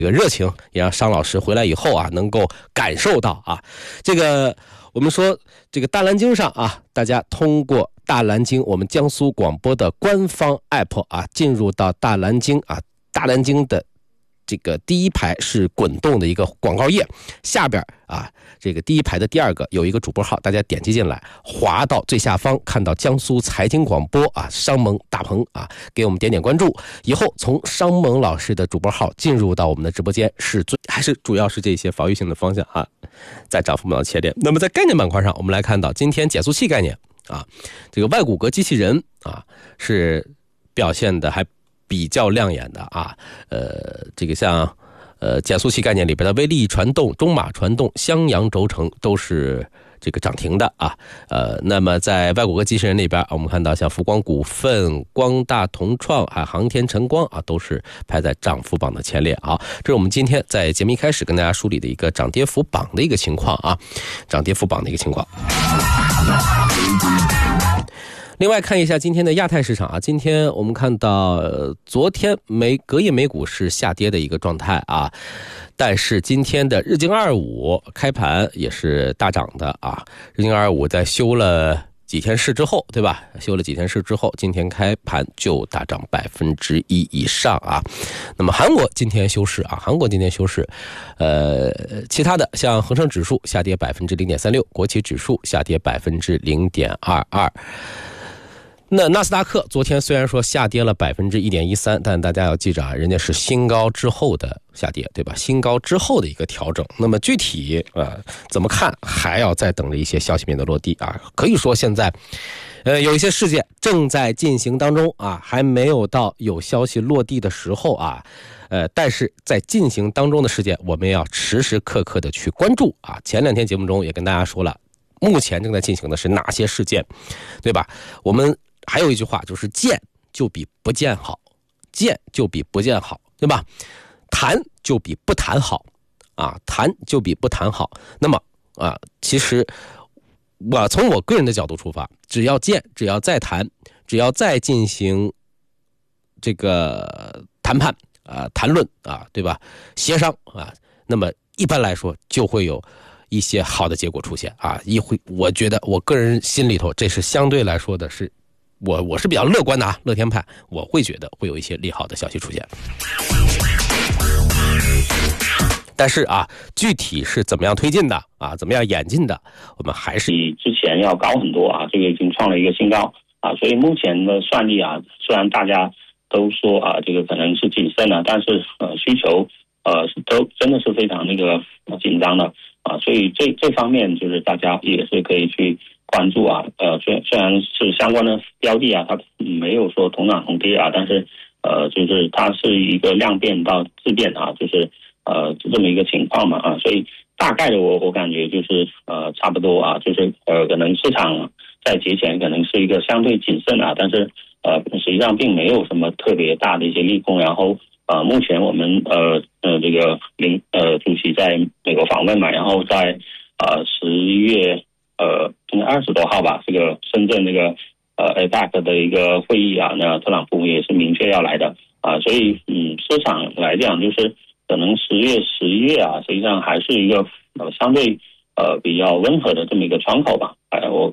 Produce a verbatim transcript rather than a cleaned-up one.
这个热情，也让商老师回来以后啊，能够感受到啊，这个我们说这个大蓝鲸上啊，大家通过大蓝鲸我们江苏广播的官方 app 啊，进入到大蓝鲸啊，大蓝鲸的这个第一排是滚动的一个广告页，下边啊，这个第一排的第二个有一个主播号，大家点击进来，滑到最下方看到江苏财经广播啊，商盟大鹏啊，给我们点点关注，以后从商盟老师的主播号进入到我们的直播间，是最还是主要是这些防御性的方向啊，在涨幅榜的切点。那么在概念板块上，我们来看到今天减速器概念啊，这个外骨骼机器人啊是表现的还比较亮眼的啊，呃，这个像呃减速器概念里边的威力传动、中马传动、襄阳轴承都是这个涨停的啊，呃，那么在外骨骼机器人里边，我们看到像福光股份、光大同创、还航天晨光啊，都是排在涨幅榜的前列啊。这是我们今天在节目一开始跟大家梳理的一个涨跌幅榜的一个情况啊，涨跌幅榜的一个情况。另外看一下今天的亚太市场啊，今天我们看到、呃、昨天美隔夜美股是下跌的一个状态啊，但是今天的日经二十五开盘也是大涨的啊，日经二十五在休了几天市之后，对吧？休了几天市之后，今天开盘就大涨百分之一以上啊。那么韩国今天休市啊，韩国今天休市，呃，其他的像恒生指数下跌百分之零点三六，国企指数下跌百分之零点二二。那纳斯达克昨天虽然说下跌了百分之一点一三，但大家要记着啊，人家是新高之后的下跌，对吧？新高之后的一个调整。那么具体呃怎么看，还要再等着一些消息面的落地啊。可以说现在，呃有一些事件正在进行当中啊，还没有到有消息落地的时候啊。呃，但是在进行当中的事件，我们要时时刻刻的去关注啊。前两天节目中也跟大家说了，目前正在进行的是哪些事件，对吧？我们还有一句话就是见就比不见好，见就比不见好，对吧？谈就比不谈好啊，谈就比不谈好。那么啊，其实我从我个人的角度出发，只要见，只要再谈，只要再进行这个谈判啊、谈论啊，对吧？协商啊，那么一般来说就会有一些好的结果出现啊。一会，我觉得我个人心里头，这是相对来说的是。我我是比较乐观的啊，乐天派，我会觉得会有一些利好的消息出现。但是啊，具体是怎么样推进的啊，怎么样演进的，我们还是比之前要高很多啊，这个已经创了一个新高啊，所以目前的算力啊，虽然大家都说啊，这个可能是谨慎了，但是呃需求呃都真的是非常那个紧张的啊，所以这这方面就是大家也是可以去关注啊，呃，虽虽然是相关的标的啊，它没有说同涨同跌啊，但是呃，就是它是一个量变到质变啊，就是呃这么一个情况嘛啊，所以大概的我我感觉就是呃差不多啊，就是呃可能市场在节前可能是一个相对谨慎啊，但是呃实际上并没有什么特别大的一些利空，然后呃目前我们呃呃这个领呃主席在美国访问嘛，然后在呃十一月。呃，应该二十多号吧，这个深圳这个呃 A P E C 的一个会议啊，那特朗普也是明确要来的啊，所以嗯，市场来讲就是可能十月、十一月啊，实际上还是一个呃相对呃比较温和的这么一个窗口吧。哎、呃，我